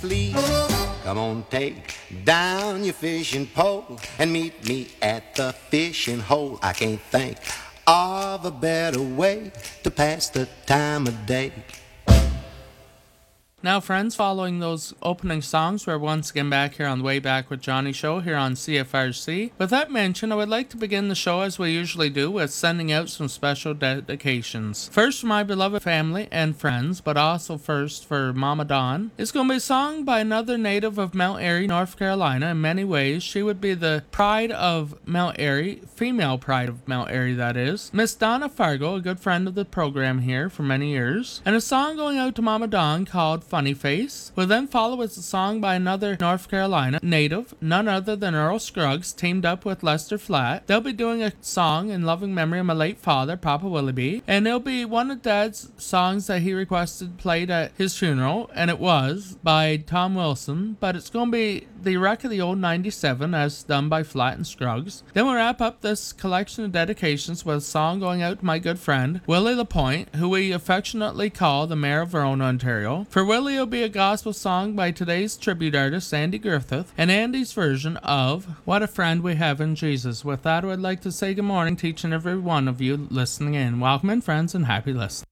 flee. Come on, take down your fishing pole and meet me at the fishing hole. I can't think of a better way to pass the time of day. Now, friends, following those opening songs, we're once again back here on the Way Back with Johnny show here on CFRC. With that mentioned, I would like to begin the show as we usually do with sending out some special dedications. First for my beloved family and friends, but also first for Mama Dawn. It's going to be a song by another native of Mount Airy, North Carolina. In many ways, she would be the pride of Mount Airy, female pride of Mount Airy, that is. Miss Donna Fargo, a good friend of the program here for many years. And a song going out to Mama Dawn called Funny Face. Will then follow with a song by another North Carolina native, none other than Earl Scruggs, teamed up with Lester Flatt. They'll be doing a song in loving memory of my late father, Papa Willoughby, and it'll be one of Dad's songs that he requested played at his funeral, and it was by Tom Wilson, but it's going to be the wreck of the old 97 as done by Flatt and Scruggs. Then we'll wrap up this collection of dedications with a song going out to my good friend Willie Lapointe, who we affectionately call the Mayor of Verona, Ontario. For Willie, will be a gospel song by today's tribute artist Andy Griffith, and Andy's version of What a Friend We Have in Jesus. With that, I would like to say good morning to each and every one of you listening in. Welcome in, friends, and happy listening.